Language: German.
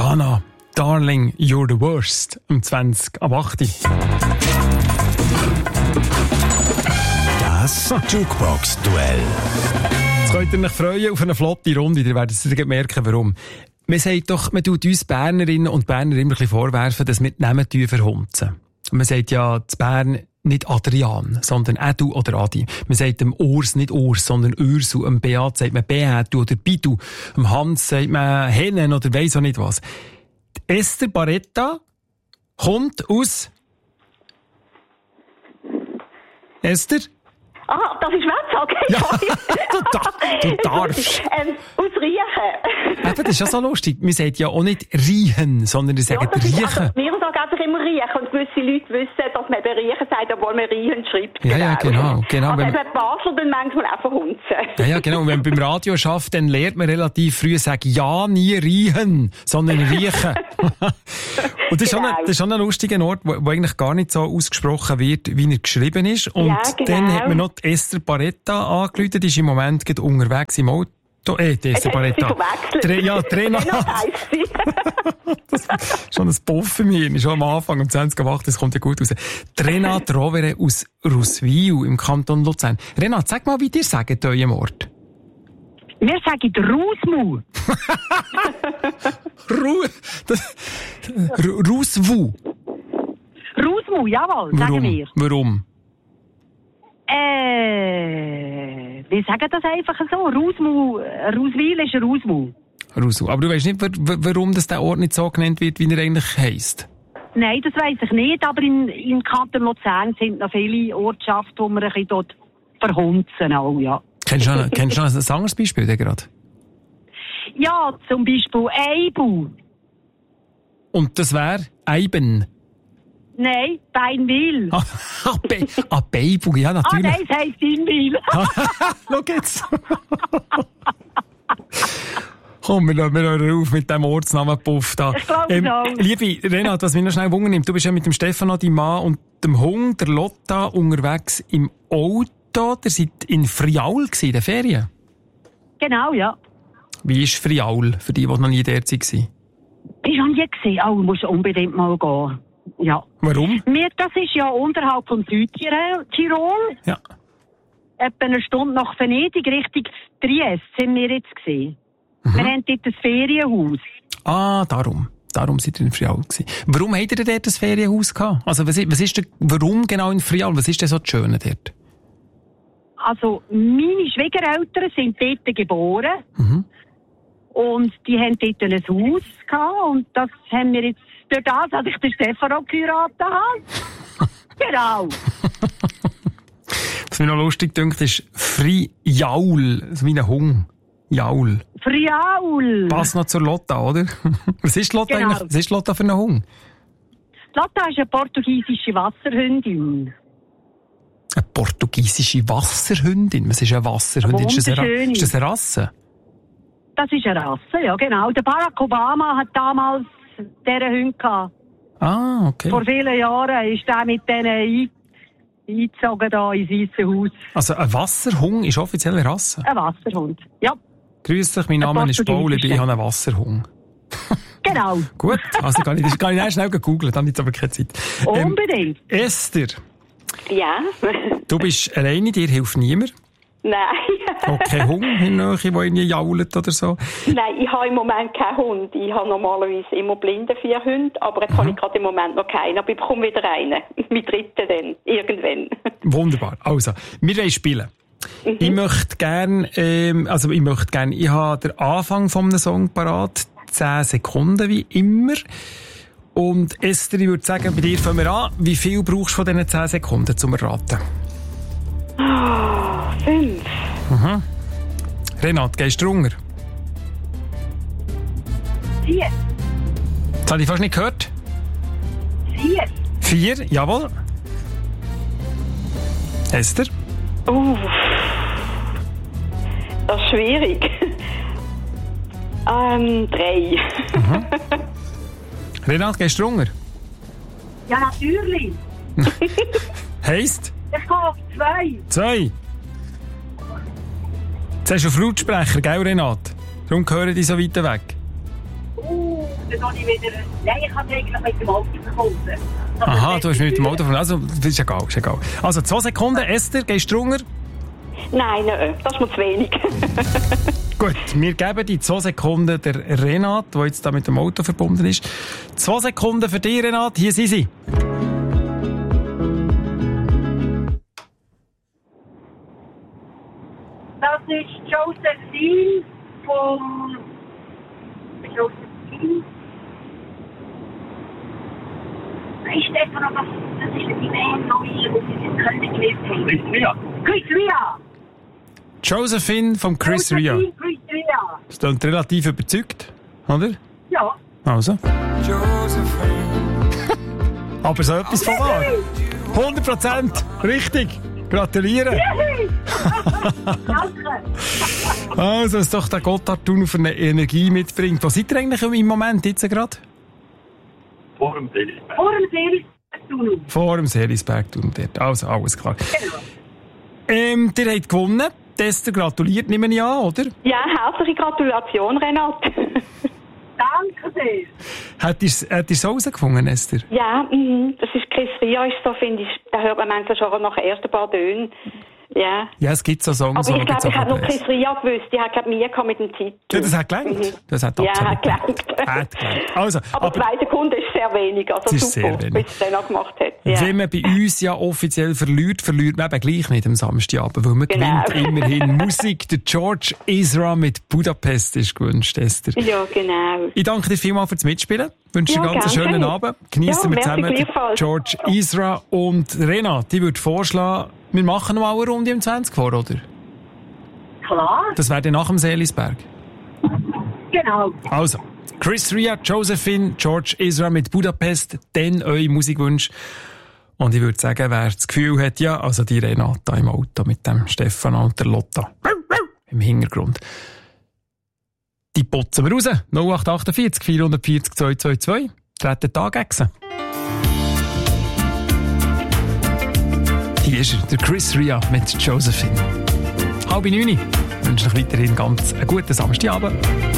Dana, Darling, you're the worst. Um 20 ab 8. Das Jukebox-Duell. Jetzt könnt ihr euch freuen auf eine flotte Runde. Ihr werdet es merken, warum. Man sagt doch, man tut uns Bernerinnen und Berner immer ein bisschen vorwerfen, dass wir die Namen verhunzen. Man sagt ja zu Bern nicht Adrian, sondern Edu oder Adi. Man sagt dem Urs nicht Urs, sondern Ursu. Dem Beat sagt man Beatu oder Bidu. Dem Hans sagt man Hennen oder weiss auch nicht was. Die Esther Barretta kommt aus... Esther? Ah, das ist Schwätz, okay. Ja, du darfst. Aus Riechen. Eben, das ist ja so lustig. Man sagt ja auch nicht riechen, sondern man sagt riechen. Also, wir sagen einfach immer riechen. Und gewisse Leute wissen, dass man eben riechen sagt, obwohl man riechen schreibt. Ja, genau. Also eben die Basel dann manchmal auch verhunzen. Ja, genau. Und wenn man beim Radio schafft, dann lernt man relativ früh sagen, ja, nie riechen, sondern riechen. Und das ist schon ein lustiger Ort, wo eigentlich gar nicht so ausgesprochen wird, wie er geschrieben ist. Und dann hat man noch die Esther Barretta angerufen, die ist im Moment gerade unterwegs im Auto. Die Esther Barretta. Renat. Das ist schon ein Puff für mich. Schon am Anfang, um 20:08, das kommt ja gut raus. Renat Rovere aus Ruswil im Kanton Luzern. Renat, sag mal, wie dir sagt eurem Ort? Wir sagen Rusmu. Ruswu. Rusmu, jawohl, sagen wir. Warum? Wir sagen das einfach so. Rusmu, Ruswil ist Rusmu. Ruswu. Aber du weißt nicht, warum das der Ort nicht so genannt wird, wie er eigentlich heisst? Nein, das weiss ich nicht, aber in Kanton Luzern sind noch viele Ortschaften, wo wir ein bisschen dort verhunzen auch, ja. Kennst du noch ein anderes Beispiel gerade? Ja, zum Beispiel Eibu. Und das wäre Eiben? Nein, Beinwil. Beibu, ja, natürlich. Das heisst Inwil. Schau jetzt. Komm, wir hören auf mit dem Ortsnamen Puff da. Ich glaube so. Liebe Renat, was mich noch schnell wundern nimmt, du bist ja mit dem Stefano, deinem Mann, und dem Hund, der Lotta, unterwegs im Auto. Ihr seid in Friaul in den Ferien? Genau, ja. Wie ist Friaul, für die noch nie dort waren? Bist du noch nie gesehen? Oh, musst unbedingt mal gehen. Ja. Warum? Das ist ja unterhalb von Südtirol. Ja. Etwa eine Stunde nach Venedig, Richtung Triest, sind wir jetzt gesehen. Wir haben dort ein Ferienhaus. Ah, darum seid ihr in Friaul gewesen. Warum habt ihr dort ein Ferienhaus gehabt? Also, warum genau in Friaul? Was ist denn so das Schöne dort? Also, meine Schwiegereltern sind dort geboren. Mhm. Und die haben dort ein Haus gehabt. Und das haben wir jetzt durch das, als ich den Stefano geheiratet habe. Genau. Was mir noch lustig dünkt, ist Friaul. So wie ein Hung. Jaul. Friaul. Passt noch zur Lotta, oder? Was ist Lotta eigentlich? Was ist Lotta für ein Hung? Lotta ist eine portugiesische Wasserhündin. Eine portugiesische Wasserhündin? Was ist eine Wasserhündin? Ist das eine Rasse? Das ist eine Rasse, ja genau. Der Barack Obama hat damals diesen Hund gehabt. Ah, okay. Vor vielen Jahren ist er mit denen eingezogen da ins Weiße Haus. Also ein Wasserhung ist offizielle Rasse? Ein Wasserhund, ja. Grüß dich, mein Name ist Paul, ich habe einen Wasserhung. Genau. Gut, also kann ich schnell googeln, dann jetzt aber keine Zeit. Unbedingt. Esther. Ja. Du bist alleine, dir hilft niemand? Nein. Auch kein Hund in der Nähe, der irgendwie jault oder so? Nein, ich habe im Moment keinen Hund. Ich habe normalerweise immer blinde 4 Hunde, aber jetzt habe ich gerade im Moment noch keinen. Aber ich bekomme wieder einen. Mit dritten dann, irgendwann. Wunderbar. Also, wir wollen spielen. Ich möchte gerne, ich habe den Anfang von einem Song parat, 10 Sekunden wie immer. Und Esther, ich würde sagen, bei dir fangen wir an. Wie viel brauchst du von diesen 10 Sekunden zum Erraten? 5. Mhm. Renat, gehst du runter? 4. Das habe ich fast nicht gehört. 4. 4, jawohl. Esther? Das ist schwierig. 3. Mhm. Renat, gehst du runter? Ja, natürlich. Heisst? Ich gehe auf 2. 2. Jetzt hast du einen Lautsprecher, gell, Renat? Darum hören die so weit weg. dann habe ich wieder... Nein, ich habe eigentlich mit dem Auto verbunden. Aha, du hast mit dem Auto verbunden. Also, das ist egal, ist egal. Also, 2 Sekunden. Esther, gehst du drunter? Nein, das ist mir zu wenig. Gut, wir geben die 2 Sekunden der Renate, die jetzt da mit dem Auto verbunden ist. 2 Sekunden für dich, Renate. Hier sind sie. Das ist Josephine vom... Josephine? Nein, Stefan, aber das ist die Band, die wir in Köln gelebt haben. Chris Ria! Josephine von Chris Ria. Chris Ria. Das klingt relativ überzeugt, oder? Ja. Also. Aber so etwas von wahr. 100% richtig. Gratuliere. Danke. Also, dass doch der Gotthardtunnel für eine Energie mitbringt. Wo seid ihr eigentlich im Moment jetzt gerade? Vor dem Seelisberg. Vor dem Seelisberg-Tunnel dort. Also, alles klar. Genau. Ihr habt gewonnen. Esther gratuliert, nehme ich an, oder? Ja, herzliche Gratulation, Renate. Danke sehr. Hättest du es rausgefunden, Esther? Ja, das ist Chris Ria, ist so, finde ich, da hört man manchmal schon nach den ersten paar Tönen. Ja. Ja, es gibt so Songs, aber ich glaube, ich habe noch Chris Ria gewusst. Ich habe, glaube Mühe mit dem Titel. Ja, das hat gelangt. Das hat Ja, absolut hat gelangt. Hat gelangt. Also, aber 2 Sekunden ist sehr wenig. Also das ist super, sehr wenig. wie es dann auch gemacht hat. Ja. Wenn man bei uns ja offiziell verliert man eben gleich nicht am Samstagabend, weil man gewinnt immerhin Musik. Der George Ezra mit Budapest ist gewünscht, Esther. Ja, genau. Ich danke dir vielmals fürs Mitspielen. Wünsche dir einen ganz schönen Abend. Genießen wir zusammen George Ezra und Renate. Ich würde vorschlagen, wir machen noch mal eine Runde im 20 vor, oder? Klar. Das wäre dann nach dem Seelisberg. Genau. Also, Chris Ria, Josephine, George Ezra mit Budapest, dann eure Musikwünsche. Und ich würde sagen, wer das Gefühl hat, ja, also die Renata im Auto mit dem Stefan und der Lotta im Hintergrund. Die putzen wir raus. 0848 440 222. Treten da gegen. Hier ist er, der Chris Ria mit Josephine. 8:30. Ich wünsche euch weiterhin ganz einen guten Samstagabend.